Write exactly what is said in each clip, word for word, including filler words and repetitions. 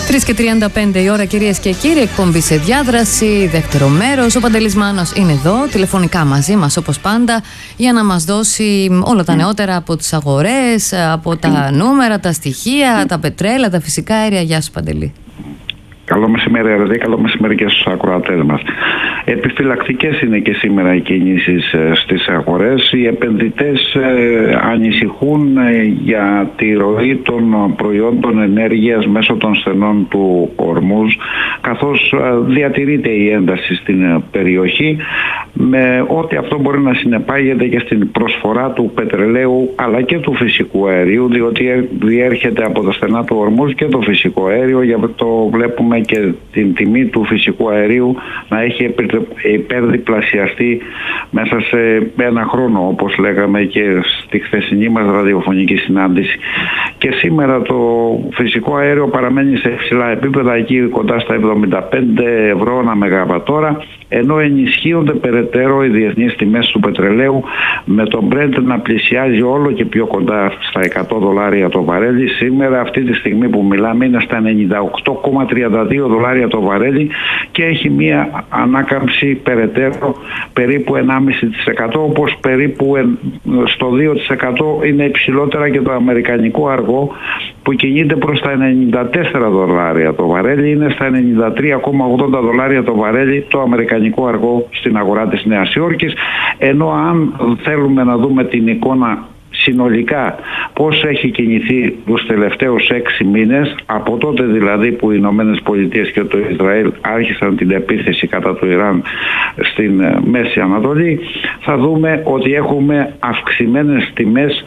τρεις και τριάντα πέντε η ώρα, κυρίες και κύριοι, εκπομπή σε διάδραση, δεύτερο μέρος. Ο Παντελής Μάνος είναι εδώ, τηλεφωνικά μαζί μας όπως πάντα, για να μας δώσει όλα τα νεότερα από τις αγορές, από τα νούμερα, τα στοιχεία, τα πετρέλα, τα φυσικά αέρια. Γεια σου, Παντελή. Καλό μεσημέρι, Αρδί, καλό μεσημέρι και στους ακροατές μας. Επιφυλακτικές είναι και σήμερα οι κινήσεις στις αγορές. Οι επενδυτές ανησυχούν για τη ροή των προϊόντων ενέργειας μέσω των στενών του Ορμούζ, καθώς διατηρείται η ένταση στην περιοχή, με ό,τι αυτό μπορεί να συνεπάγεται και στην προσφορά του πετρελαίου αλλά και του φυσικού αερίου, διότι διέρχεται από τα στενά του Ορμούζ και το φυσικό αέριο. Γι' αυτό βλέπουμε και την τιμή του φυσικού αερίου να έχει υπερδιπλασιαστεί μέσα σε ένα χρόνο, όπως λέγαμε και στη χθεσινή μας ραδιοφωνική συνάντηση. Και σήμερα το φυσικό αέριο παραμένει σε υψηλά επίπεδα, εκεί κοντά στα εβδομήντα πέντε ευρώ ανά μεγαβατόρα, ενώ ενισχύονται περαιτέρω οι διεθνείς τιμές του πετρελαίου, με τον Brent να πλησιάζει όλο και πιο κοντά στα εκατό δολάρια το βαρέλι. Σήμερα, αυτή τη στιγμή που μιλάμε, είναι στα ενενήντα οκτώ κόμμα τριάντα δύο δολάρια το βαρέλι και έχει μία ανάκαμψη περαιτέρω περίπου ενάμιση τοις εκατό, όπως περίπου στο δύο τοις εκατό είναι υψηλότερα και το αμερικανικό αργό, που κινείται προς τα ενενήντα τέσσερα δολάρια το βαρέλι, είναι στα ενενήντα τρία κόμμα ογδόντα δολάρια το βαρέλι το αμερικανικό αργό στην αγορά της Νέας Υόρκης. Ενώ αν θέλουμε να δούμε την εικόνα συνολικά πώς έχει κινηθεί τους τελευταίους έξι μήνες, από τότε δηλαδή που οι Ηνωμένες Πολιτείες και το Ισραήλ άρχισαν την επίθεση κατά του Ιράν στην Μέση Ανατολή, θα δούμε ότι έχουμε αυξημένες τιμές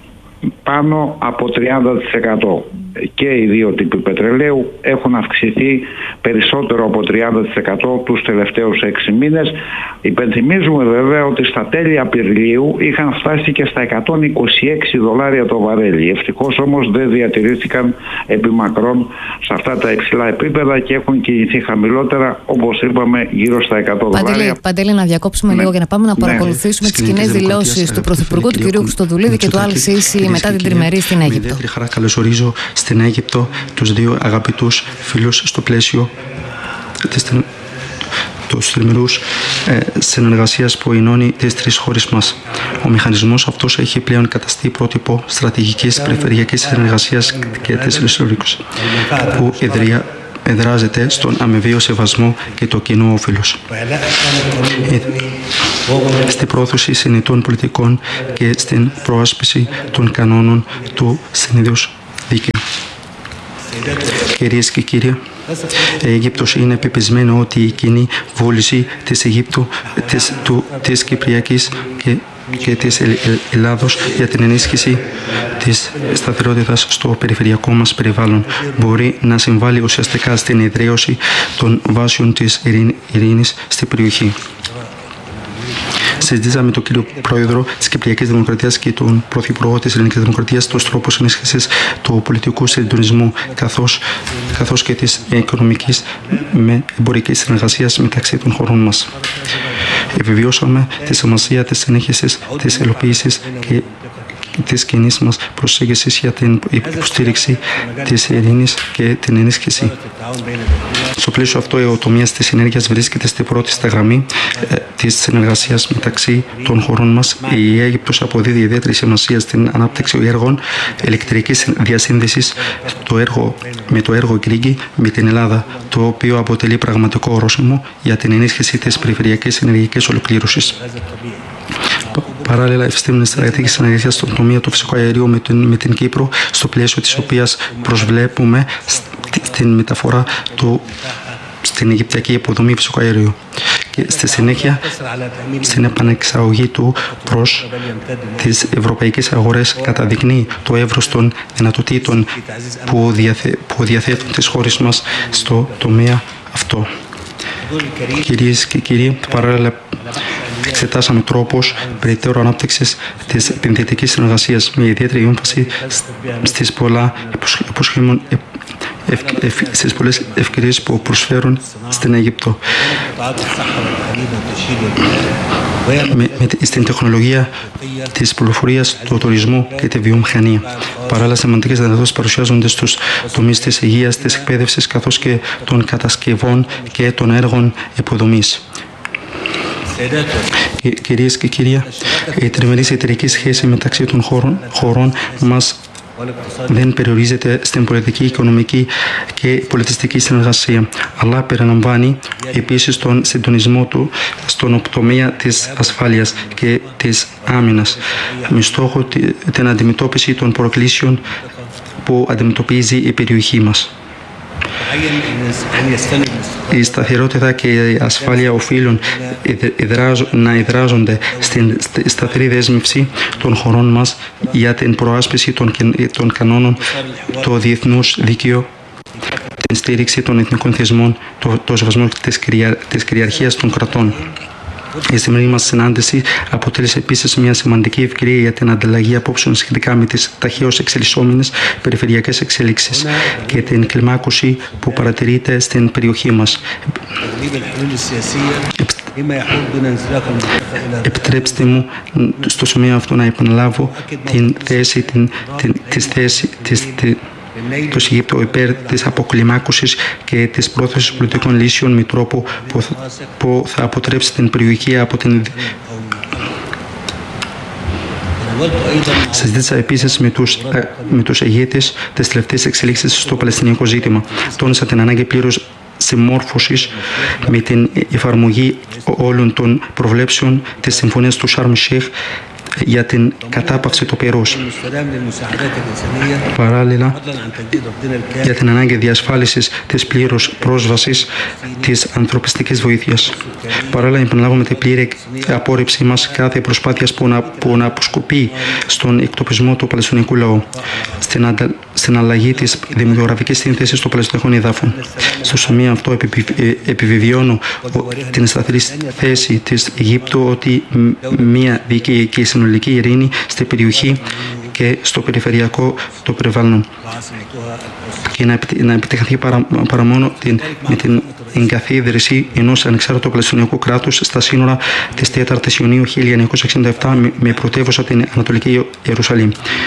πάνω από τριάντα τοις εκατό. Και οι δύο τύποι πετρελαίου έχουν αυξηθεί περισσότερο από τριάντα τοις εκατό τους τελευταίους έξι μήνες. Υπενθυμίζουμε βέβαια ότι στα τέλη Απριλίου είχαν φτάσει και στα εκατόν είκοσι έξι δολάρια το βαρέλι. Ευτυχώς όμως δεν διατηρήθηκαν επί μακρόν σε αυτά τα υψηλά επίπεδα και έχουν κινηθεί χαμηλότερα, όπως είπαμε, γύρω στα εκατό δολάρια. Παντελή, να διακόψουμε ναι. λίγο για να πάμε να παρακολουθήσουμε ναι. τις κοινές δηλώσεις του Πρωθυπουργού, του κ. Χρυστοδουλίδη και του Αλ-Σίση μετά την τριμερή στην Αίγυπτο. Με ιδιαίτερη χαρά καλωσορίζω στην Αίγυπτο τους δύο αγαπητούς φίλους στο πλαίσιο της τους τριμερούς ε, συνεργασίας που ενώνει τις τρεις χώρες μας. Ο μηχανισμός αυτός έχει πλέον καταστεί πρότυπο στρατηγικής περιφερειακής συνεργασίας και της ιστορικής, που εδριά, εδράζεται στον αμοιβαίο σεβασμό και το κοινό όφελος. Στην πρόθεση συνετών πολιτικών και στην προάσπιση των κανόνων του συνήθους δίκαιου. Κυρίες και κύριοι, η Αίγυπτος είναι πεπισμένη ότι η κοινή βούληση της Αιγύπτου, της, του, της Κυπριακής και, και της Ελλάδος για την ενίσχυση της σταθερότητας στο περιφερειακό μας περιβάλλον μπορεί να συμβάλλει ουσιαστικά στην ιδρύωση των βάσεων της ειρήνης στην περιοχή. Συζητήσαμε με τον κύριο Πρόεδρο της Κυπριακής Δημοκρατίας και τον Πρωθυπουργό της Ελληνικής Δημοκρατίας τους τρόπους ενίσχυσης του πολιτικού συντονισμού καθώς, καθώς και της οικονομικής με εμπορικής συνεργασίας μεταξύ των χωρών μας. Επιβιώσαμε τη σημασία της συνέχισης της υλοποίησης και της κοινής μας προσέγγισης για την υποστήριξη της ειρήνης και την ενίσχυση. Στο πλαίσιο αυτό, ο τομέας της ενέργειας βρίσκεται στη πρώτη στα γραμμή ε, της συνεργασίας μεταξύ των χωρών μας. Η Αίγυπτος αποδίδει ιδιαίτερη σημασία στην ανάπτυξη έργων ηλεκτρικής διασύνδεσης το έργο, με το έργο Γκρίγκι με την Ελλάδα, το οποίο αποτελεί πραγματικό ορόσημο για την ενίσχυση της περιφερειακής ενεργειακής ολοκλήρωσης. Παράλληλα, ευθύνη στρατηγική συνεργασία στον τομέα του φυσικού αερίου με την, με την Κύπρο, στο πλαίσιο της οποίας προσβλέπουμε στην μεταφορά του στην Αιγυπτιακή υποδομή φυσικού αερίου και στη συνέχεια στην επανεξαγωγή του προς τις ευρωπαϊκές αγορές καταδεικνύει το εύρος των δυνατοτήτων που, διαθε, που διαθέτουν τις χώρες μας στο τομέα αυτό. Κυρίες και κύριοι, παράλληλα εξετάσαμε τρόπους περαιτέρω ανάπτυξης της επενδυτικής συνεργασίας με ιδιαίτερη έμφαση στις πολλά στις πολλές ευκαιρίες που προσφέρουν στην Αίγυπτο. Με, με, στην τεχνολογία της πληροφορίας, του τουρισμού και τη βιομηχανία. Παράλληλα, σημαντικές δυνατότητες παρουσιάζονται στους τομείς της υγείας, της εκπαίδευσης, καθώς και των κατασκευών και των έργων υποδομής. Κυρίες και κύριοι, η τριμερής εταιρική σχέση μεταξύ των χωρών, χωρών μας δεν περιορίζεται στην πολιτική, οικονομική και πολιτιστική συνεργασία, αλλά περιλαμβάνει επίσης τον συντονισμό του στον τομέα της ασφάλειας και της άμυνας, με στόχο την αντιμετώπιση των προκλήσεων που αντιμετωπίζει η περιοχή μας. Η σταθερότητα και η ασφάλεια οφείλουν να εδράζονται στην σταθερή δέσμευση των χωρών μας για την προάσπιση των κανόνων, το διεθνούς δίκαιο, την στήριξη των εθνικών θεσμών, το σεβασμό της κυριαρχίας των κρατών. Η σημερινή μας συνάντηση αποτέλεσε επίσης μια σημαντική ευκαιρία για την ανταλλαγή απόψεων σχετικά με τις ταχαίως εξελισσόμενες περιφερειακές εξέλιξεις και την κλιμάκωση που παρατηρείται στην περιοχή μας. Επιτρέψτε μου στο σημείο αυτό να επαναλάβω την θέση, την, την, της θέση, της, τη, το Αιγύπτο υπέρ της αποκλιμάκωσης και της πρόθεσης πολιτικών λύσεων με τρόπο που θα, που θα αποτρέψει την περιοχή από την... Συζήτησα επίσης με τους, με τους ηγέτες της τελευταίας εξελίξης στο Παλαιστινιακό ζήτημα. Τόνισα την ανάγκη πλήρως συμμόρφωσης με την εφαρμογή όλων των προβλέψεων της Συμφωνίας του Σαρμ Σέιχ για την κατάπαυση του πυρός. Παράλληλα, για την ανάγκη διασφάλισης της πλήρους πρόσβασης της ανθρωπιστικής βοήθειας. Παράλληλα, επαναλάβουμε την πλήρη απόρριψή μας κάθε προσπάθειας που να, που να αποσκοπεί στον εκτοπισμό του Παλαιστινιακού λαού, στην, αντα, στην αλλαγή της δημογραφικής σύνθεσης των Παλαιστινιακών εδάφων. Στο σημείο αυτό επιβεβαιώνω την σταθερή θέση της Αιγύπτου ότι μια δίκαιη και συνολική ειρήνη στην περιοχή και στο περιφερειακό το περιβάλλον και να, να επιτευχθεί παρά, παρά μόνο την, με την εγκαθίδρυση ενός ανεξάρτητου Παλαιστινιακού κράτους στα σύνορα της τέταρτης Ιουνίου χίλια εννιακόσια εξήντα επτά με, με πρωτεύουσα την Ανατολική Ιερουσαλήμ.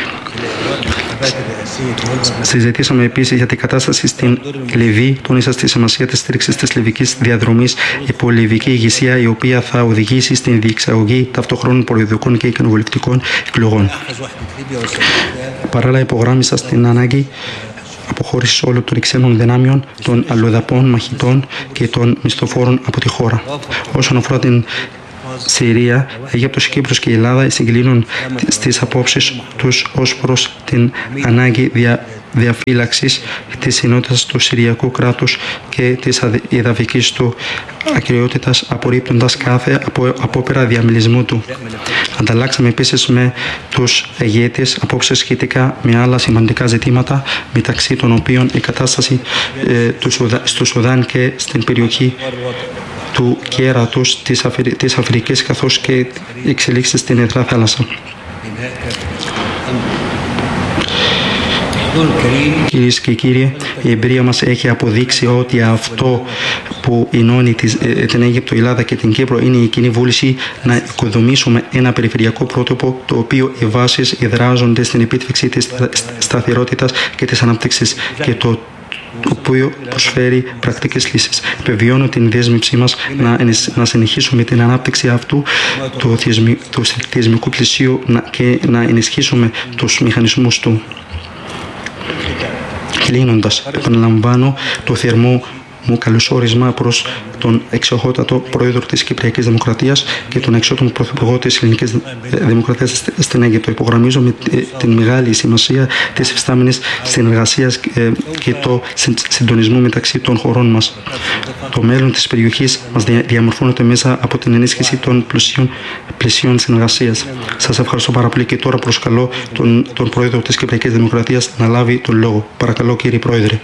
Συζητήσαμε επίσης για την κατάσταση στην Λιβύη, τόνισα στη σημασία της στήριξης της λιβικής διαδρομής υπό λιβική ηγεσία, η οποία θα οδηγήσει στην διεξαγωγή ταυτοχρόνων προεδρικών και κοινοβουλευτικών εκλογών. Παράλληλα, υπογράμμισα στην ανάγκη αποχώρησης όλων των ξένων δυνάμεων, των αλλοδαπών μαχητών και των μισθοφόρων από τη χώρα. Όσον αφορά την Συρία, Αίγυπτος, Κύπρος και η Ελλάδα συγκλίνουν στις απόψεις τους ως προς την ανάγκη δια, διαφύλαξης της ενότητας του Συριακού κράτους και της εδαφικής του ακεραιότητας, απορρίπτοντας κάθε απο, απόπειρα διαμελισμού του. Ανταλλάξαμε επίσης με τους ηγέτες απόψεις σχετικά με άλλα σημαντικά ζητήματα, μεταξύ των οποίων η κατάσταση ε, του Σουδα, στο Σουδάν και στην περιοχή του κέρατος της, Αφρι... της Αφρικής, καθώς και εξελίξεις στην Ερυθρά Θάλασσα. Κυρίες και κύριοι, η εμπειρία μας έχει αποδείξει ότι αυτό που ενώνει την Αίγυπτο, η Ελλάδα και την Κύπρο είναι η κοινή βούληση να οικοδομήσουμε ένα περιφερειακό πρότυπο, το οποίο οι βάσεις εδράζονται στην επίτευξη της σταθερότητας και της ανάπτυξης και το το οποίο προσφέρει πρακτικές λύσεις. Επιβεβαιώνω την δέσμευσή μας να, να συνεχίσουμε την ανάπτυξη αυτού του θεσμικού πλαισίου και να ενισχύσουμε τους μηχανισμούς του. Κλείνοντας, επαναλαμβάνω το θερμό μου καλωσόρισμα προς τον εξοχότατο πρόεδρο της Κυπριακής Δημοκρατίας και τον εξότιμο πρωθυπουργό της Ελληνικής Δημοκρατίας στην Αίγυπτο. Υπογραμμίζω με την μεγάλη σημασία της υφιστάμενης συνεργασίας και το συντονισμό μεταξύ των χωρών μας. Το μέλλον της περιοχής μας διαμορφώνεται μέσα από την ενίσχυση των πλαισίων, πλαισίων συνεργασίας. Σας ευχαριστώ πάρα πολύ και τώρα προσκαλώ τον, τον πρόεδρο της Κυπριακής Δημοκρατίας να λάβει τον λόγο. Παρακαλώ, κύριε Πρόεδρε.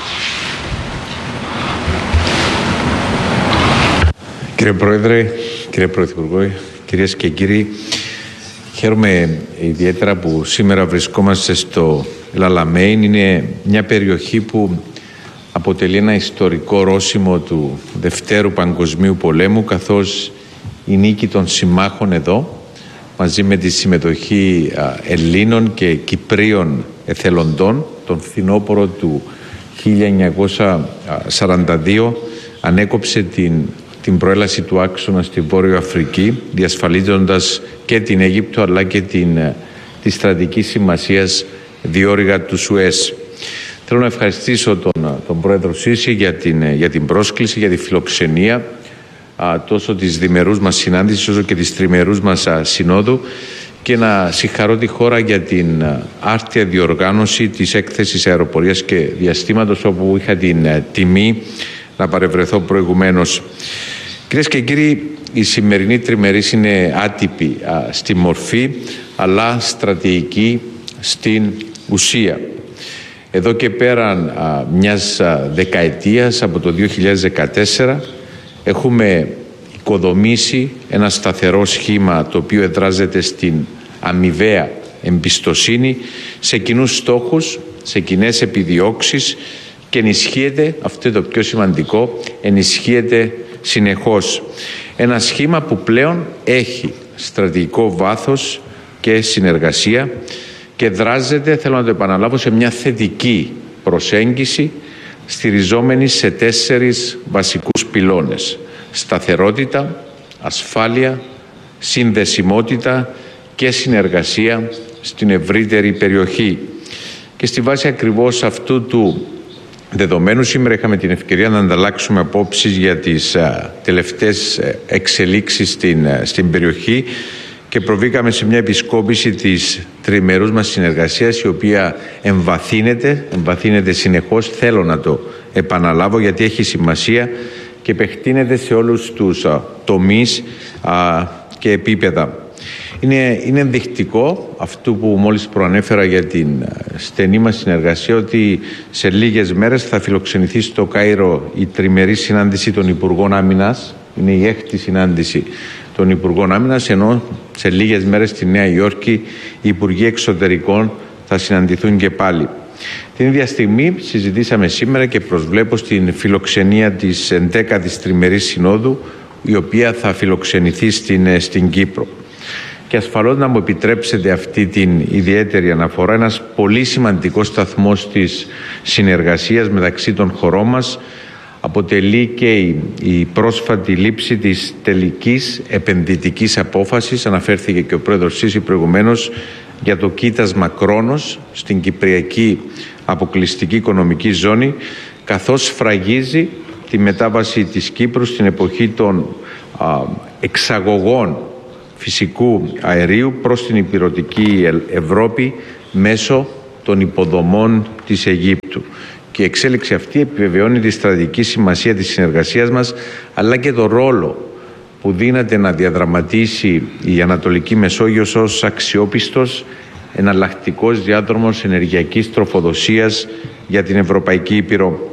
Κύριε Πρόεδρε, κύριε Πρωθυπουργό, κυρίες και κύριοι, χαίρομαι ιδιαίτερα που σήμερα βρισκόμαστε στο Λαλαμέιν. Είναι μια περιοχή που αποτελεί ένα ιστορικό ορόσημο του Δευτέρου Παγκοσμίου Πολέμου, καθώς η νίκη των συμμάχων εδώ, μαζί με τη συμμετοχή Ελλήνων και Κυπρίων εθελοντών, τον φθινόπωρο του χίλια εννιακόσια σαράντα δύο, ανέκοψε την, την προέλαση του άξονα στη Βόρειο Αφρική, διασφαλίζοντας και την Αίγυπτο αλλά και την, τη στρατηγική σημασίας διόρυγα του Σουέζ. Θέλω να ευχαριστήσω τον, τον Πρόεδρο Σίση για την, για την πρόσκληση, για τη φιλοξενία α, τόσο της διμερούς μας συνάντησης όσο και της τριμερούς μας α, συνόδου, και να συγχαρώ τη χώρα για την α, άρτια διοργάνωση της έκθεσης αεροπορίας και διαστήματος, όπου είχα την α, τιμή να παρευρεθώ προηγουμένως. Κυρίες και κύριοι, η σημερινή τριμερής είναι άτυπη α, στη μορφή, αλλά στρατηγική στην ουσία. Εδώ και πέραν α, μιας α, δεκαετίας, από το δύο χιλιάδες δεκατέσσερα, έχουμε οικοδομήσει ένα σταθερό σχήμα το οποίο εδράζεται στην αμοιβαία εμπιστοσύνη, σε κοινούς στόχους, σε κοινές επιδιώξεις, και ενισχύεται, αυτό είναι το πιο σημαντικό, ενισχύεται συνεχώς. Ένα σχήμα που πλέον έχει στρατηγικό βάθος και συνεργασία και δράζεται, θέλω να το επαναλάβω, σε μια θετική προσέγγιση στηριζόμενη σε τέσσερις βασικούς πυλώνες: σταθερότητα, ασφάλεια, συνδεσιμότητα και συνεργασία στην ευρύτερη περιοχή. Και στη βάση ακριβώς αυτού του δεδομένου, σήμερα είχαμε την ευκαιρία να ανταλλάξουμε απόψεις για τις α, τελευταίες εξελίξεις στην, α, στην περιοχή, και προβήκαμε σε μια επισκόπηση της τριμερούς μας συνεργασίας, η οποία εμβαθύνεται, εμβαθύνεται συνεχώς, θέλω να το επαναλάβω γιατί έχει σημασία, και επεκτείνεται σε όλους τους α, τομείς α, και επίπεδα. Είναι, είναι ενδεικτικό αυτού που μόλις προανέφερα για την στενή μας συνεργασία, ότι σε λίγες μέρες θα φιλοξενηθεί στο Κάιρο η τριμερή συνάντηση των Υπουργών Άμυνας. Είναι η έκτη συνάντηση των Υπουργών Άμυνας, ενώ σε λίγες μέρες στη Νέα Υόρκη οι Υπουργοί Εξωτερικών θα συναντηθούν και πάλι. Την ίδια στιγμή συζητήσαμε σήμερα και προσβλέπω στην φιλοξενία της ενδέκατης τριμερής συνόδου, η οποία θα φιλοξενηθεί στην, στην Κύπρο. Και ασφαλώς να μου επιτρέψετε αυτή την ιδιαίτερη αναφορά, ένας πολύ σημαντικός σταθμός της συνεργασίας μεταξύ των χωρών μας αποτελεί και η, η πρόσφατη λήψη της τελικής επενδυτικής απόφασης, αναφέρθηκε και ο Πρόεδρος Σίση προηγουμένως, για το κοίτασμα Κρόνος στην Κυπριακή Αποκλειστική Οικονομική Ζώνη, καθώς σφραγίζει τη μετάβαση της Κύπρου στην εποχή των α, εξαγωγών φυσικού αερίου προς την ηπειρωτική Ευρώπη μέσω των υποδομών της Αιγύπτου. Και η εξέλιξη αυτή επιβεβαιώνει τη στρατηγική σημασία της συνεργασίας μας, αλλά και το ρόλο που δύναται να διαδραματίσει η Ανατολική Μεσόγειος ως αξιόπιστος εναλλακτικός διάδρομος ενεργειακής τροφοδοσίας για την Ευρωπαϊκή Ήπειρο.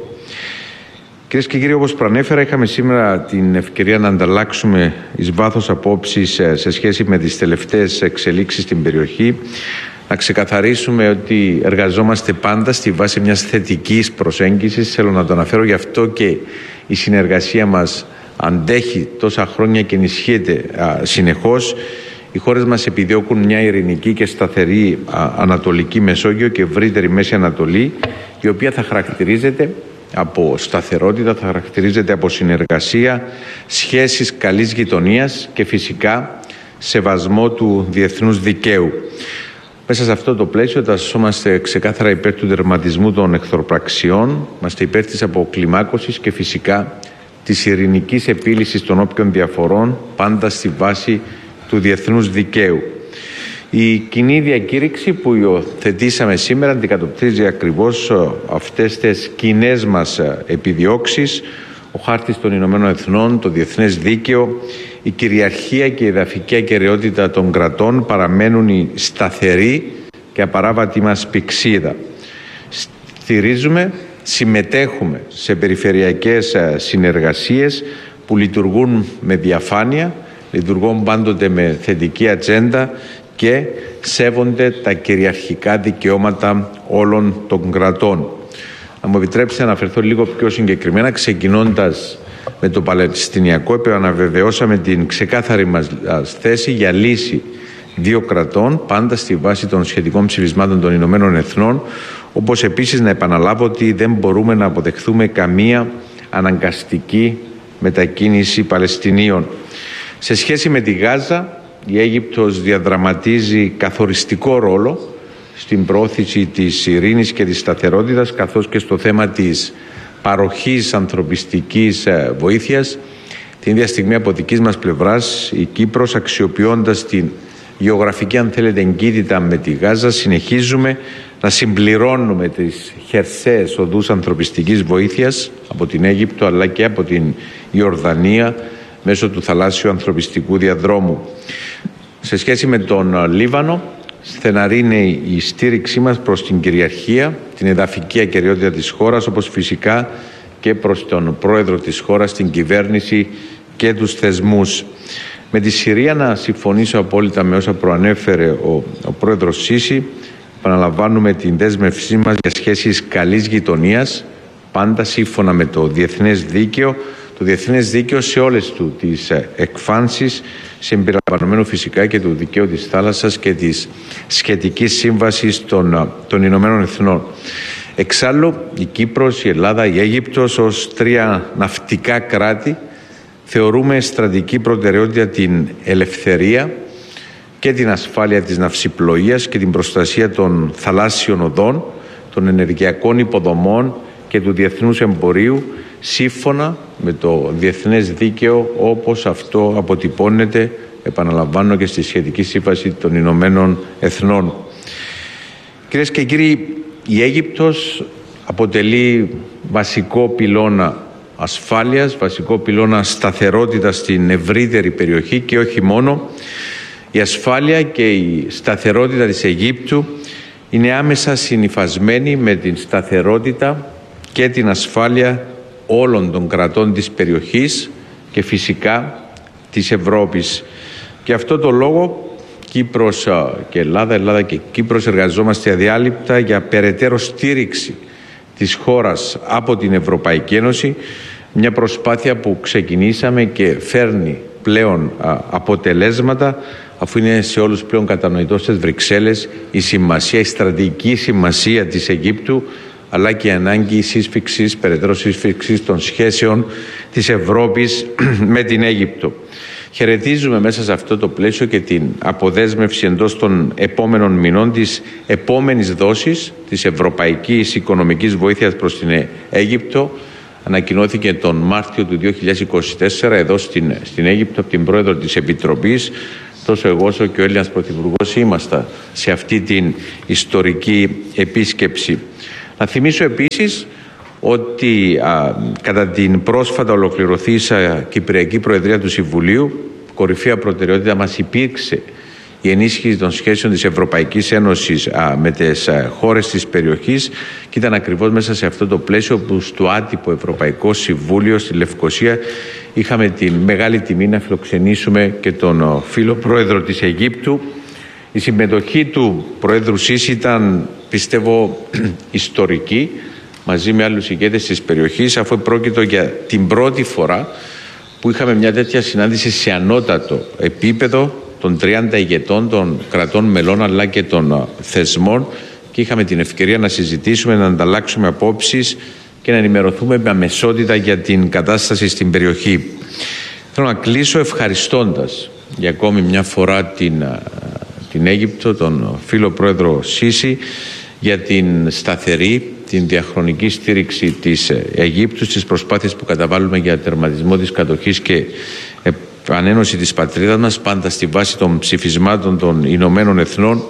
Κυρίες και κύριοι, όπως προανέφερα, είχαμε σήμερα την ευκαιρία να ανταλλάξουμε εις βάθος απόψεις σε σχέση με τις τελευταίες εξελίξεις στην περιοχή, να ξεκαθαρίσουμε ότι εργαζόμαστε πάντα στη βάση μιας θετικής προσέγγισης. Θέλω να το αναφέρω, γι' αυτό και η συνεργασία μας αντέχει τόσα χρόνια και ενισχύεται α, συνεχώς. Οι χώρες μας επιδιώκουν μια ειρηνική και σταθερή α, Ανατολική Μεσόγειο και ευρύτερη Μέση Ανατολή, η οποία θα χαρακτηρίζεται από σταθερότητα, θα χαρακτηρίζεται από συνεργασία, σχέσεις καλής γειτονίας και φυσικά σεβασμό του διεθνούς δικαίου. Μέσα σε αυτό το πλαίσιο τασσόμαστε ξεκάθαρα υπέρ του τερματισμού των εχθροπραξιών, είμαστε υπέρ της αποκλιμάκωσης και φυσικά της ειρηνικής επίλυσης των όποιων διαφορών, πάντα στη βάση του διεθνούς δικαίου. Η κοινή διακήρυξη που υιοθετήσαμε σήμερα αντικατοπτρίζει ακριβώς αυτές τις κοινές μας επιδιώξεις: ο χάρτης των Ηνωμένων Εθνών, το διεθνές δίκαιο, η κυριαρχία και η εδαφική ακεραιότητα των κρατών παραμένουν η σταθερή και απαράβατη μας πυξίδα. Στηρίζουμε, συμμετέχουμε σε περιφερειακές συνεργασίες που λειτουργούν με διαφάνεια, λειτουργούν πάντοτε με θετική ατζέντα και σέβονται τα κυριαρχικά δικαιώματα όλων των κρατών. Να μου επιτρέψετε να αναφερθώ λίγο πιο συγκεκριμένα, ξεκινώντας με το Παλαιστινιακό. Επαναβεβαιώσαμε την ξεκάθαρη μας θέση για λύση δύο κρατών, πάντα στη βάση των σχετικών ψηφισμάτων των Ηνωμένων Εθνών, όπως επίσης να επαναλάβω ότι δεν μπορούμε να αποδεχθούμε καμία αναγκαστική μετακίνηση Παλαιστινίων. Σε σχέση με τη Γάζα, η Αίγυπτος διαδραματίζει καθοριστικό ρόλο στην προώθηση της ειρήνης και της σταθερότητας, καθώς και στο θέμα της παροχής ανθρωπιστικής βοήθειας. Την ίδια στιγμή από δικής μας πλευράς η Κύπρος, αξιοποιώντας την γεωγραφική, αν θέλετε, εγκύτητα με τη Γάζα, συνεχίζουμε να συμπληρώνουμε τις χερσαίες οδούς ανθρωπιστικής βοήθειας από την Αίγυπτο αλλά και από την Ιορδανία μέσω του θαλάσσιου ανθρωπιστικού διαδρόμου. Σε σχέση με τον Λίβανο, στεναρή είναι η στήριξή μας προς την κυριαρχία, την εδαφική ακεραιότητα της χώρας, όπως φυσικά και προς τον πρόεδρο της χώρας, την κυβέρνηση και τους θεσμούς. Με τη Συρία να συμφωνήσω απόλυτα με όσα προανέφερε ο, ο πρόεδρος Σίση. Επαναλαμβάνουμε την δέσμευσή μας για σχέσεις καλής γειτονίας, πάντα σύμφωνα με το διεθνές δίκαιο, το διεθνές δίκαιο σε όλες του τις εκφάνσεις, συμπεριλαμβανομένου φυσικά και του δικαίου της θάλασσας και της σχετικής σύμβασης των, των Ηνωμένων Εθνών. Εξάλλου, η Κύπρος, η Ελλάδα, η Αίγυπτος ως τρία ναυτικά κράτη θεωρούμε στρατηγική προτεραιότητα την ελευθερία και την ασφάλεια της ναυσιπλοείας και την προστασία των θαλάσσιων οδών, των ενεργειακών υποδομών και του διεθνούς εμπορίου, σύμφωνα με το διεθνές δίκαιο όπως αυτό αποτυπώνεται, επαναλαμβάνω, και στη σχετική σύμβαση των Ηνωμένων Εθνών. Κυρίες και κύριοι, η Αίγυπτος αποτελεί βασικό πυλώνα ασφάλειας, βασικό πυλώνα σταθερότητας στην ευρύτερη περιοχή και όχι μόνο. Η ασφάλεια και η σταθερότητα της Αιγύπτου είναι άμεσα συνυφασμένη με την σταθερότητα και την ασφάλεια όλων των κρατών της περιοχής και φυσικά της Ευρώπης. Και αυτό το λόγο Κύπρος και Ελλάδα, Ελλάδα και Κύπρος εργαζόμαστε αδιάλειπτα για περαιτέρω στήριξη της χώρας από την Ευρωπαϊκή Ένωση, μια προσπάθεια που ξεκινήσαμε και φέρνει πλέον αποτελέσματα, αφού είναι σε όλους πλέον κατανοητό στις Βρυξέλλες η σημασία, η στρατηγική σημασία της Αιγύπτου, αλλά και η ανάγκη σύσφυξης, περαιτέρω σύσφυξης των σχέσεων της Ευρώπης με την Αίγυπτο. Χαιρετίζουμε μέσα σε αυτό το πλαίσιο και την αποδέσμευση εντός των επόμενων μηνών της επόμενης δόσης της ευρωπαϊκής οικονομικής βοήθειας προς την Αίγυπτο. Ανακοινώθηκε τον Μάρτιο του δύο χιλιάδες είκοσι τέσσερα εδώ στην, στην Αίγυπτο από την πρόεδρο της Επιτροπής. Τόσο εγώ όσο και ο Έλληνας Πρωθυπουργός είμαστε σε αυτή την ιστορική επίσκεψη. Να θυμίσω επίσης ότι α, κατά την πρόσφατα ολοκληρωθήσα Κυπριακή Προεδρία του Συμβουλίου, κορυφαία προτεραιότητα μας υπήρξε η ενίσχυση των σχέσεων της Ευρωπαϊκής Ένωσης α, με τις α, χώρες της περιοχής, και ήταν ακριβώς μέσα σε αυτό το πλαίσιο που στο άτυπο Ευρωπαϊκό Συμβούλιο στη Λευκοσία είχαμε τη μεγάλη τιμή να φιλοξενήσουμε και τον φίλο πρόεδρο της Αιγύπτου. Η συμμετοχή του Προέδρου Σίση ήταν, πιστεύω, ιστορική, μαζί με άλλους ηγέτες της περιοχής, αφού πρόκειτο για την πρώτη φορά που είχαμε μια τέτοια συνάντηση σε ανώτατο επίπεδο των τριάντα ηγετών των κρατών μελών αλλά και των θεσμών, και είχαμε την ευκαιρία να συζητήσουμε, να ανταλλάξουμε απόψεις και να ενημερωθούμε με αμεσότητα για την κατάσταση στην περιοχή. Θέλω να κλείσω ευχαριστώντας για ακόμη μια φορά την, την Αίγυπτο, τον φίλο πρόεδρο Σίση, για την σταθερή, την διαχρονική στήριξη της Αιγύπτου στις προσπάθειες που καταβάλουμε για τερματισμό της κατοχής και επανένωση της πατρίδας μας, πάντα στη βάση των ψηφισμάτων των Ηνωμένων Εθνών.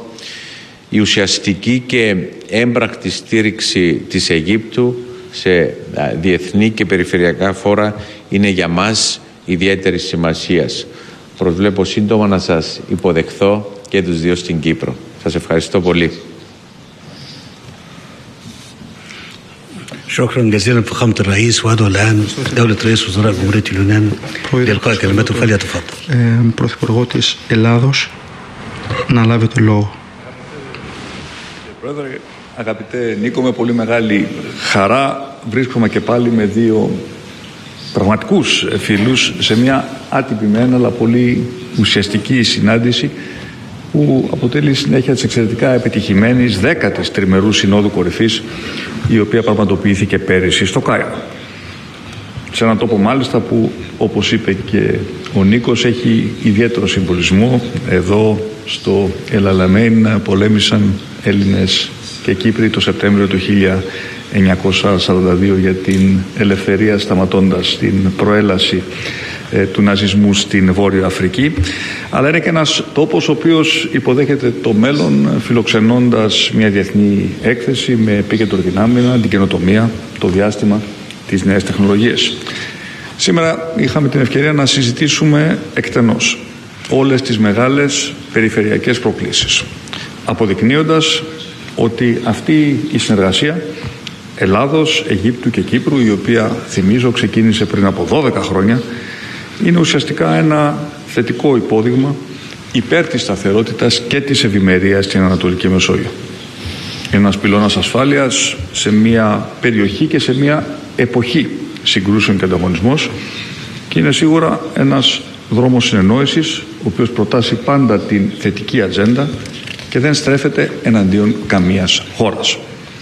Η ουσιαστική και έμπρακτη στήριξη της Αιγύπτου σε διεθνή και περιφερειακά φόρα είναι για μας ιδιαίτερης σημασίας. Προσβλέπω σύντομα να σας υποδεχθώ και τους δύο στην Κύπρο. Σας ευχαριστώ πολύ. شكرا جزيلا فخامة الرئيس. وأدعو الآن دولة رئيس وزراء جمهورية اليونان لإلقاء كلمته فليتفضل. Πρωθυπουργό της Ελλάδος να λάβει το λόγο. Πρόεδρε, Αγαπητέ Νίκο, με πολύ μεγάλη χαρά βρίσκομαι και πάλι με δύο πραγματικούς φίλους σε μια άτυπη μεν αλλά πολύ ουσιαστική συνάντηση που αποτελεί συνέχεια της εξαιρετικά επιτυχημένης δέκατης τριμερούς συνόδου κορυφής, η οποία πραγματοποιήθηκε πέρυσι στο Κάιρο. Σε έναν τόπο μάλιστα που, όπως είπε και ο Νίκος, έχει ιδιαίτερο συμβολισμό. Εδώ στο Ελαλαμέιν πολέμησαν Έλληνες και Κύπροι το Σεπτέμβριο του χίλια εννιακόσια σαράντα δύο για την ελευθερία, σταματώντας την προέλαση ε, του ναζισμού στην Βόρεια Αφρική. Αλλά είναι και ένας τόπος ο οποίος υποδέχεται το μέλλον, φιλοξενώντας μια διεθνή έκθεση με επίκεντρο την άμυνα, την καινοτομία, το διάστημα, τις νέες τεχνολογίες. Σήμερα είχαμε την ευκαιρία να συζητήσουμε εκτενώς όλες τις μεγάλες περιφερειακές προκλήσεις, αποδεικνύοντας ότι αυτή η συνεργασία Ελλάδος, Αιγύπτου και Κύπρου, η οποία θυμίζω ξεκίνησε πριν από δώδεκα χρόνια, είναι ουσιαστικά ένα θετικό υπόδειγμα υπέρ της σταθερότητας και της ευημερίας στην Ανατολική Μεσόγειο. Ένας πυλώνας ασφάλειας σε μια περιοχή και σε μια εποχή συγκρούσεων και ανταγωνισμός, και είναι σίγουρα ένας δρόμος συνεννόησης, ο οποίος προτάσει πάντα την θετική ατζέντα και δεν στρέφεται εναντίον καμίας χώρας.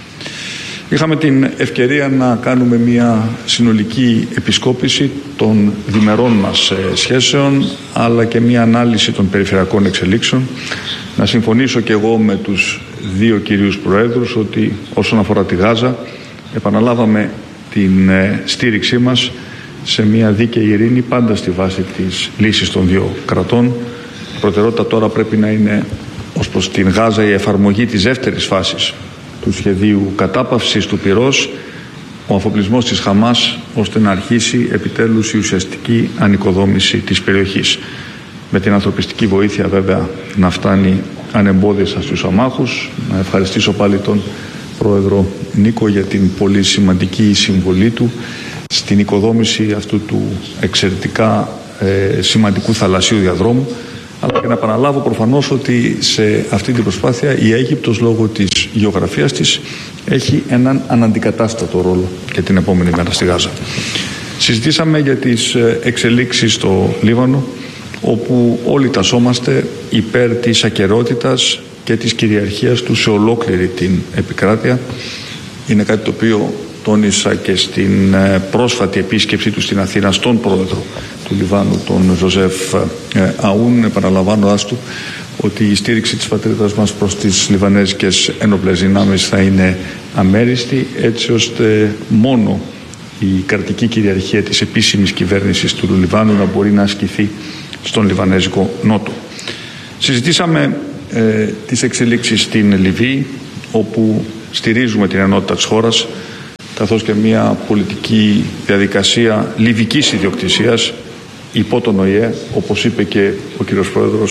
Είχαμε την ευκαιρία να κάνουμε μια συνολική επισκόπηση των διμερών μας σχέσεων, αλλά και μια ανάλυση των περιφερειακών εξελίξεων. Να συμφωνήσω και εγώ με τους δύο κυρίους Προέδρους ότι όσον αφορά τη Γάζα, επαναλάβαμε την στήριξή μας σε μια δίκαιη ειρήνη, πάντα στη βάση της λύσης των δύο κρατών. Η προτεραιότητα τώρα πρέπει να είναι ως προς την Γάζα η εφαρμογή της δεύτερης φάσης του σχεδίου κατάπαυσης του πυρός, ο αφοπλισμός της Χαμάς, ώστε να αρχίσει επιτέλους η ουσιαστική ανοικοδόμηση της περιοχής. Με την ανθρωπιστική βοήθεια βέβαια να φτάνει ανεμπόδιστα στους αμάχους. Να ευχαριστήσω πάλι τον Πρόεδρο Νίκο για την πολύ σημαντική συμβολή του στην οικοδόμηση αυτού του εξαιρετικά ε, σημαντικού θαλασσίου διαδρόμου, αλλά και να επαναλάβω προφανώς ότι σε αυτή την προσπάθεια η Αίγυπτος, λόγω της γεωγραφίας της, έχει έναν αναντικατάστατο ρόλο και την επόμενη μέρα στη Γάζα. Συζητήσαμε για τις εξελίξεις στο Λίβανο, όπου όλοι τασσόμαστε υπέρ της ακεραιότητας και της κυριαρχίας του σε ολόκληρη την επικράτεια. Είναι κάτι το οποίο τόνισα και στην πρόσφατη επίσκεψή του στην Αθήνα στον πρόεδρο του Λιβάνου, τον Ζωζεφ Αούν, επαναλαμβάνοντας του ότι η στήριξη της πατρίδας μας προς τις Λιβανέζικες ένοπλες δυνάμεις θα είναι αμέριστη, έτσι ώστε μόνο η κρατική κυριαρχία της επίσημης κυβέρνησης του Λιβάνου να μπορεί να ασκηθεί στον Λιβανέζικο Νότο. Συζητήσαμε ε, τις εξελίξεις στην Λιβύη, όπου στηρίζουμε την ενότητα της χώρας, καθώς και μια πολιτική διαδικασία λιβικής ιδιοκτησίας υπό τον Ο Η Ε, όπως είπε και ο κύριος Πρόεδρος,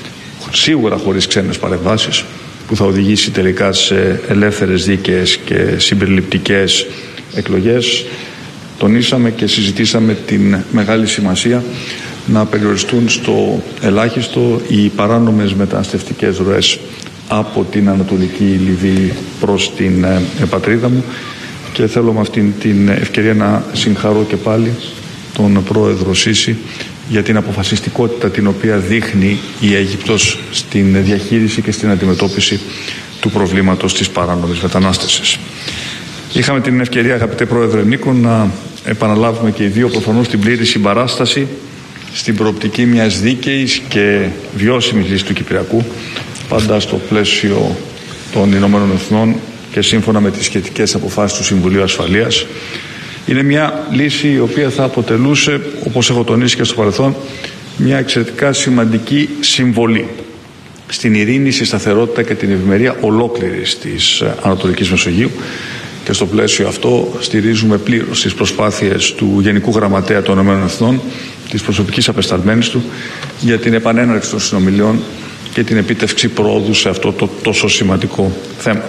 σίγουρα χωρίς ξένες παρεμβάσεις, που θα οδηγήσει τελικά σε ελεύθερες, δίκαιες και συμπεριληπτικές εκλογές. Τονίσαμε και συζητήσαμε την μεγάλη σημασία να περιοριστούν στο ελάχιστο οι παράνομες μεταναστευτικές ροές από την Ανατολική Λιβύη προς την ε, πατρίδα μου, και θέλω με αυτήν την ευκαιρία να συγχαρώ και πάλι τον Πρόεδρο Σίση για την αποφασιστικότητα την οποία δείχνει η Αίγυπτος στην διαχείριση και στην αντιμετώπιση του προβλήματος της παράνομης μετανάστευσης. Είχαμε την ευκαιρία, αγαπητέ Πρόεδρε Νίκο, να επαναλάβουμε και οι δύο προφανώς την πλήρη συμπαράσταση στην προοπτική μιας δίκαιης και βιώσιμης λύσης του Κυπριακού, πάντα στο πλαίσιο των Ηνωμένων Εθνών και σύμφωνα με τις σχετικές αποφάσεις του Συμβουλίου Ασφαλείας. Είναι μια λύση η οποία θα αποτελούσε, όπως έχω τονίσει και στο παρελθόν, μια εξαιρετικά σημαντική συμβολή στην ειρήνη, στη σταθερότητα και την ευημερία ολόκληρης της Ανατολικής Μεσογείου, και στο πλαίσιο αυτό στηρίζουμε πλήρως τις προσπάθειες του Γενικού Γραμματέα των Ηνωμένων Εθνών, της προσωπικής απεσταλμένης του, για την επανέναρξη των συνομιλιών και την επίτευξη πρόοδου σε αυτό το τόσο σημαντικό θέμα.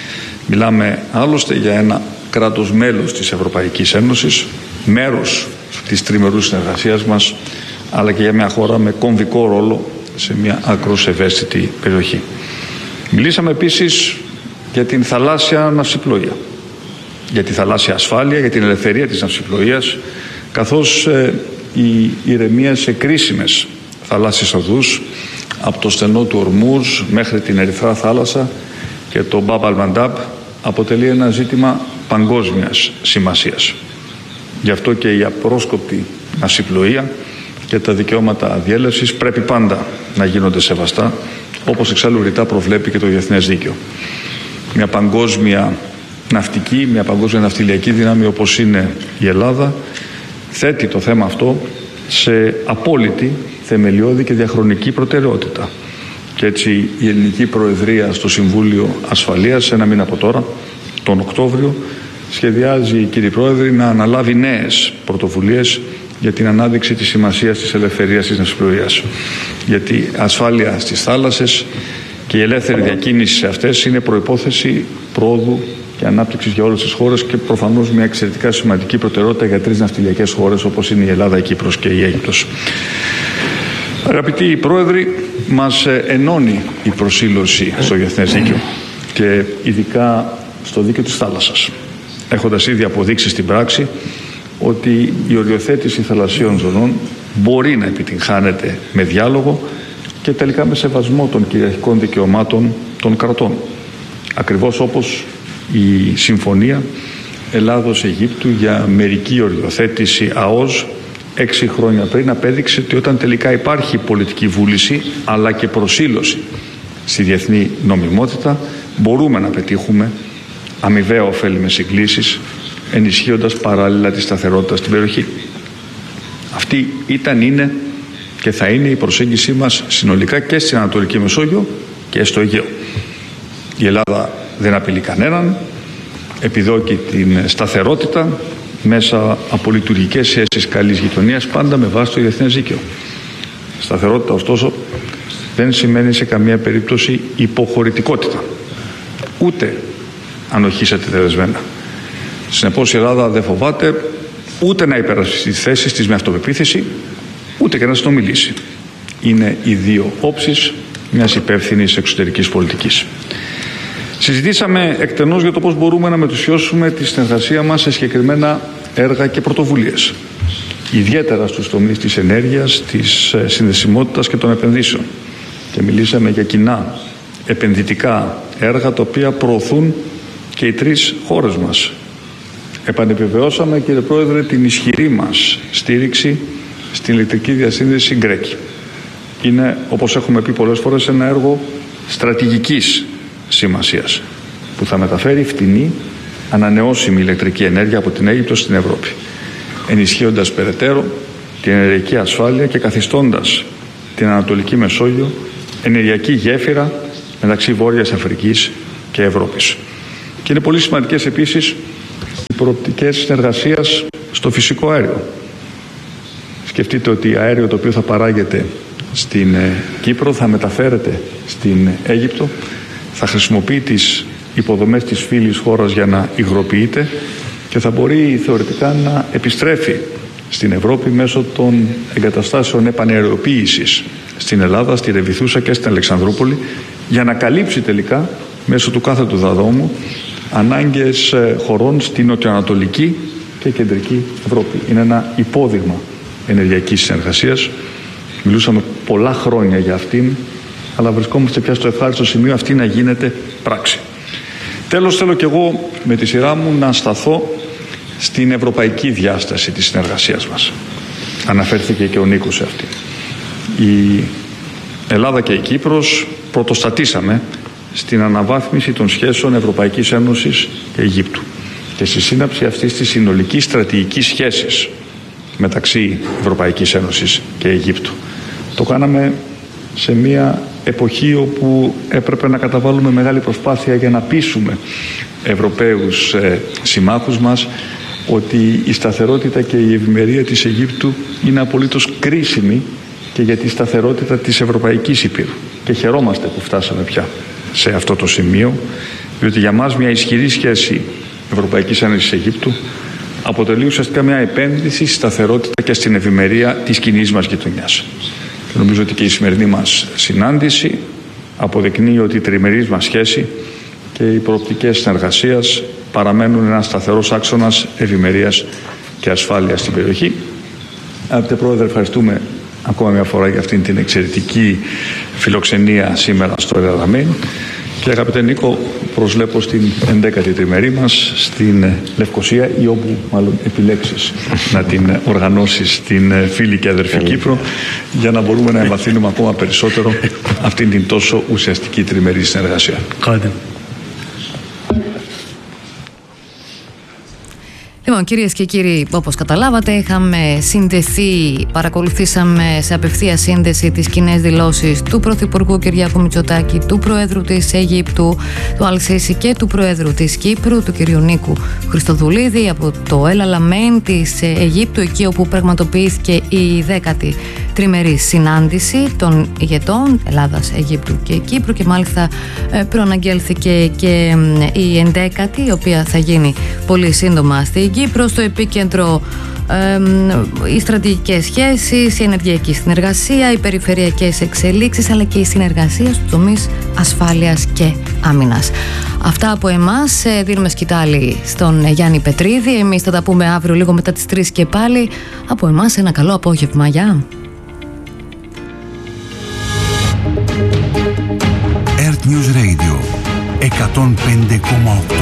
Μιλάμε άλλωστε για ένα κράτος μέλος της Ευρωπαϊκής Ένωσης, μέρος της τριμερούς συνεργασίας μας, αλλά και για μια χώρα με κομβικό ρόλο σε μια άκρως ευαίσθητη περιοχή. Μιλήσαμε επίσης για την θαλάσσια ναυσιπλοεία, για τη θαλάσσια ασφάλεια, για την ελευθερία της ναυσιπλοείας, καθώς ε, η ηρεμία σε κρίσιμες θαλάσσιες οδούς, από το στενό του Ορμούζ μέχρι την Ερυθρά θάλασσα και το Μπαμπ αλ-Μαντάμπ, αποτελεί ένα ζήτημα παγκόσμιας σημασίας. Γι' αυτό και η απρόσκοπτη ναυσιπλοεία και τα δικαιώματα διέλευσης πρέπει πάντα να γίνονται σεβαστά, όπως εξάλλου ρητά προβλέπει και το διεθνές δίκαιο. Μια παγκόσμια ναυτική, μια παγκόσμια ναυτιλιακή δύναμη όπως είναι η Ελλάδα, θέτει το θέμα αυτό σε απόλυτη, θεμελιώδη και διαχρονική προτεραιότητα. Και έτσι η ελληνική Προεδρία στο Συμβούλιο Ασφαλείας, ένα μήνα από τώρα, τον Οκτώβριο, σχεδιάζει, κύριε Πρόεδρε, να αναλάβει νέες πρωτοβουλίες για την ανάδειξη της σημασίας της ελευθερίας της ναυσιπλοείας. Γιατί ασφάλεια στις θάλασσες και η ελεύθερη διακίνηση σε αυτές είναι προϋπόθεση πρόοδου και ανάπτυξης για όλες τις χώρες και προφανώς μια εξαιρετικά σημαντική προτεραιότητα για τρεις ναυτιλιακές χώρες όπως είναι η Ελλάδα, η Κύπρος και η Αίγυπτος. Αγαπητοί Πρόεδροι, μας ενώνει η προσήλωση στο διεθνές δίκαιο και ειδικά στο δίκαιο της θάλασσας, έχοντας ήδη αποδείξει στην πράξη ότι η οριοθέτηση θαλασσίων ζωνών μπορεί να επιτυγχάνεται με διάλογο και τελικά με σεβασμό των κυριαρχικών δικαιωμάτων των κρατών. Ακριβώς όπως η Συμφωνία Ελλάδος-Αιγύπτου για μερική οριοθέτηση ΑΟΣ έξι χρόνια πριν απέδειξε ότι όταν τελικά υπάρχει πολιτική βούληση αλλά και προσήλωση στη διεθνή νομιμότητα, μπορούμε να πετύχουμε αμοιβαία ωφέλιμες συγκλήσεις, ενισχύοντας παράλληλα τη σταθερότητα στην περιοχή. Αυτή ήταν, είναι και θα είναι η προσέγγιση μας συνολικά και στην Ανατολική Μεσόγειο και στο Αιγαίο. Η Ελλάδα δεν απειλεί κανέναν, επιδόκει την σταθερότητα μέσα από λειτουργικές σχέσεις καλής γειτονίας, πάντα με βάση το διεθνές δίκαιο. Σταθερότητα, ωστόσο, δεν σημαίνει σε καμία περίπτωση υποχωρητικότητα, ούτε ανοχής αντιδρασμένα. Συνεπώς η Ελλάδα δεν φοβάται ούτε να υπερασπιστεί τις θέσεις της με αυτοπεποίθηση, ούτε και να συνομιλήσει. Είναι οι δύο όψεις μιας υπεύθυνης εξωτερικής πολιτικής. Συζητήσαμε εκτενώς για το πώς μπορούμε να μετουσιώσουμε τη συνεργασία μας σε συγκεκριμένα έργα και πρωτοβουλίες, ιδιαίτερα στους τομείς της ενέργειας, της συνδεσιμότητας και των επενδύσεων. Και μιλήσαμε για κοινά επενδυτικά έργα τα οποία προωθούν και οι τρεις χώρες μας. Επανεπιβεβαιώσαμε, κύριε Πρόεδρε, την ισχυρή μας στήριξη στην ηλεκτρική διασύνδεση Γκρέκη. Είναι, όπως έχουμε πει πολλές φορές, ένα έργο στρατηγικής σημασίας που θα μεταφέρει φτηνή ανανεώσιμη ηλεκτρική ενέργεια από την Αίγυπτο στην Ευρώπη, ενισχύοντας περαιτέρω την ενεργειακή ασφάλεια και καθιστώντας την Ανατολική Μεσόγειο ενεργειακή γέφυρα μεταξύ Βόρειας Αφρικής και Ευρώπης. Και είναι πολύ σημαντικές επίσης οι προοπτικές συνεργασίας στο φυσικό αέριο. Σκεφτείτε ότι αέριο το οποίο θα παράγεται στην Κύπρο θα μεταφέρεται στην Αίγυπτο, θα χρησιμοποιεί τις υποδομές της φίλης χώρας για να υγροποιείται και θα μπορεί θεωρητικά να επιστρέφει στην Ευρώπη μέσω των εγκαταστάσεων επαναεροποίησης στην Ελλάδα, στη Ρεβιθούσα και στην Αλεξανδρούπολη, για να καλύψει τελικά μέσω του κάθετου δαδόμου ανάγκες χωρών στην νοτιοανατολική και κεντρική Ευρώπη. Είναι ένα υπόδειγμα ενεργειακής συνεργασίας. Μιλούσαμε πολλά χρόνια για αυτήν, αλλά βρισκόμαστε πια στο ευχάριστο σημείο αυτή να γίνεται πράξη. Τέλος, θέλω και εγώ με τη σειρά μου να σταθώ στην ευρωπαϊκή διάσταση της συνεργασίας μας. Αναφέρθηκε και ο Νίκος σε αυτή. Η Ελλάδα και η Κύπρος πρωτοστατήσαμε στην αναβάθμιση των σχέσεων Ευρωπαϊκής Ένωσης και Αιγύπτου και στη σύναψη αυτής της συνολικής στρατηγικής σχέσης μεταξύ Ευρωπαϊκής Ένωσης και Αιγύπτου. Το κάναμε σε μια εποχή όπου έπρεπε να καταβάλουμε μεγάλη προσπάθεια για να πείσουμε Ευρωπαίους ε, συμμάχους μας ότι η σταθερότητα και η ευημερία της Αιγύπτου είναι απολύτως κρίσιμη και για τη σταθερότητα της Ευρωπαϊκής Υπήρου. Και χαιρόμαστε που φτάσαμε πια σε αυτό το σημείο, διότι για μας μια ισχυρή σχέση Ευρωπαϊκής Ένωσης Αιγύπτου αποτελεί ουσιαστικά μια επένδυση στη σταθερότητα και στην ευημερία της κοινής μας γειτονιάς. Και νομίζω ότι και η σημερινή μας συνάντηση αποδεικνύει ότι η τριμερής μας σχέση και οι προοπτικές συνεργασίας παραμένουν ένας σταθερός άξονας ευημερίας και ασφάλειας στην περιοχή. Αγαπητέ Πρόεδρε, ευχαριστούμε ακόμα μια φορά για αυτήν την εξαιρετική φιλοξενία σήμερα στο Ελαραμέν. Και αγαπητέ Νίκο, προσλέπω στην ενδέκατη τριμερή μας στην Λευκοσία, ή όπου μάλλον επιλέξεις να την οργανώσεις στην φίλη και αδερφή Κύπρο, για να μπορούμε να εμβαθύνουμε ακόμα περισσότερο αυτήν την τόσο ουσιαστική τριμερή συνεργασία. Λοιπόν, κυρίες και κύριοι, όπως καταλάβατε, είχαμε συνδεθεί, παρακολουθήσαμε σε απευθεία σύνδεση τις κοινές δηλώσεις του Πρωθυπουργού Κυριάκου Μητσοτάκη, του Προέδρου της Αιγύπτου, του Αλ-Σίσι, και του Προέδρου της Κύπρου, του κ. Νίκου Χριστοδουλίδη, από το Ελ-Αλαμέν της Αιγύπτου, εκεί όπου πραγματοποιήθηκε η δέκατη τριμερή συνάντηση των ηγετών Ελλάδας, Αιγύπτου και Κύπρου, και μάλιστα προαναγγέλθηκε και η ενδέκατη, η οποία θα γίνει πολύ σύντομα στην Κύπρο. Στο επίκεντρο ε, οι στρατηγικές σχέσεις, η ενεργειακή συνεργασία, οι περιφερειακές εξελίξεις, αλλά και η συνεργασία στους τομείς ασφάλειας και άμυνας. Αυτά από εμάς. Δίνουμε σκητάλη στον Γιάννη Πετρίδη. Εμείς θα τα πούμε αύριο λίγο μετά τις τρεις και πάλι. Από εμάς ένα καλό απόγευμα. Γεια. Earth News Radio εκατόν πέντε κόμμα οκτώ.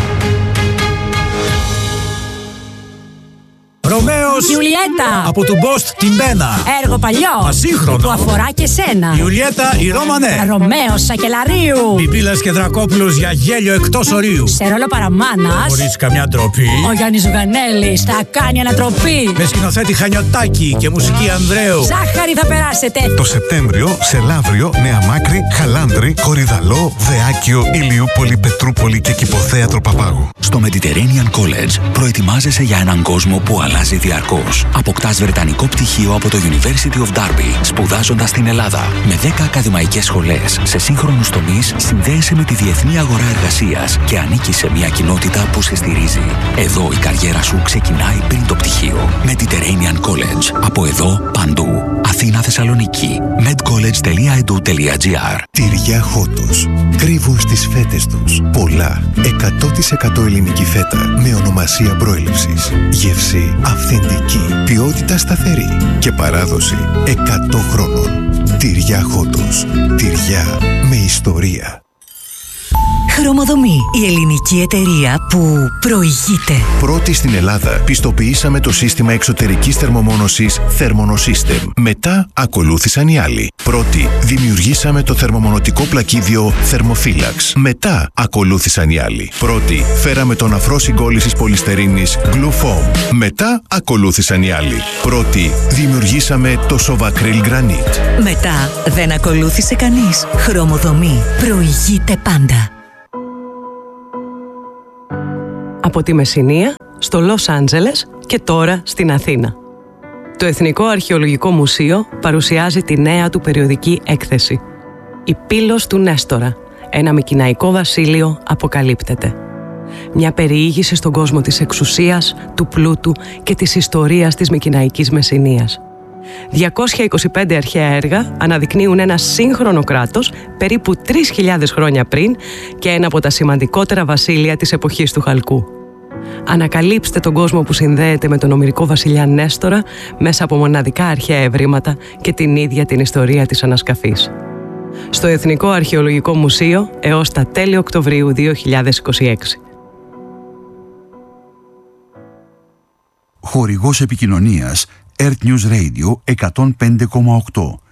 Ρωμαίος Ιουλιέτα από του Μπόστ την Πένα. Έργο παλιό ασύγχρονο που αφορά και σένα. Ιουλιέτα η Ρώμανε. Ρωμαίος Σακελαρίου. Πιπίλας και Δρακόπουλος για γέλιο εκτός ορίου. Σε ρόλο παραμάνας, χωρίς καμιά ντροπή, ο Γιάννης Ζουγανέλης θα κάνει ανατροπή. με σκηνοθέτη Χανιωτάκη και μουσική Ανδρέου. Ζάχαρη θα περάσετε. Το Σεπτέμβριο σε Λαύριο, Νέα Μάκρη, Χαλάνδρη, Κορυδαλό, Δεάκιο, Ηλιούπολη, Πετρούπολη και Κηποθέατρο Παπάγου. Στο Mediterranean College προετοιμάζεσαι για έναν κόσμο που αλλάζει διαρκώς. Αποκτάς βρετανικό πτυχίο από το University of Derby, σπουδάζοντας στην Ελλάδα. Με δέκα ακαδημαϊκές σχολές σε σύγχρονους τομείς, συνδέεσαι με τη διεθνή αγορά εργασίας και ανήκεις σε μια κοινότητα που σε στηρίζει. Εδώ η καριέρα σου ξεκινάει πριν το πτυχίο. Mediterranean College. Από εδώ παντού. Αθήνα, Θεσσαλονίκη. medcollege τελεία e d u τελεία g r. Τυριά Χότος. Κρύβουν στις φέτες τους πολλά. εκατό τοις εκατό ελληνική φέτα με ονομασία προέλευσης. Γεύση αυθεντική. Ποιότητα σταθερή. Και παράδοση εκατό χρόνων. Τυριά Χότος. Τυριά με ιστορία. Χρωμοδομή, η ελληνική εταιρεία που προηγείται. Πρώτη στην Ελλάδα πιστοποιήσαμε το σύστημα εξωτερικής θερμομόνωσης Thermonosystem. Μετά ακολούθησαν οι άλλοι. Πρώτη δημιουργήσαμε το θερμομονωτικό πλακίδιο Thermophilax. Μετά ακολούθησαν οι άλλοι. Πρώτη φέραμε τον αφρό συγκόλλησης πολυστερίνης Glue Foam. Μετά ακολούθησαν οι άλλοι. Πρώτη δημιουργήσαμε το Sovacryl Granite. Μετά δεν ακολούθησε κανείς. Χρωμοδομή, προηγείται πάντα. Από τη Μεσσηνία στο Λος Άντζελες και τώρα στην Αθήνα. Το Εθνικό Αρχαιολογικό Μουσείο παρουσιάζει τη νέα του περιοδική έκθεση. «Η Πύλος του Νέστορα. Ένα μικηναϊκό βασίλειο αποκαλύπτεται». Μια περιήγηση στον κόσμο της εξουσίας, του πλούτου και της ιστορίας της μικηναϊκής Μεσσηνίας. διακόσια είκοσι πέντε αρχαία έργα αναδεικνύουν ένα σύγχρονο κράτος περίπου τρεις χιλιάδες χρόνια πριν και ένα από τα σημαντικότερα βασίλεια της εποχής του Χαλκού. Ανακαλύψτε τον κόσμο που συνδέεται με τον ομηρικό βασιλιά Νέστορα μέσα από μοναδικά αρχαία ευρήματα και την ίδια την ιστορία της ανασκαφής. Στο Εθνικό Αρχαιολογικό Μουσείο έως τα τέλη Οκτωβρίου δύο χιλιάδες είκοσι έξι. Χορηγός επικοινωνίας Earth News Radio εκατόν πέντε κόμμα οκτώ.